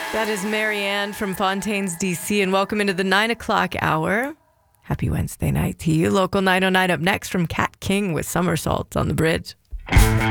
That is Marianne from Fontaine's, D.C., and welcome into the 9 o'clock hour. Happy Wednesday night to you. Local 909 up next from Kat King with Somersaults on the Bridge.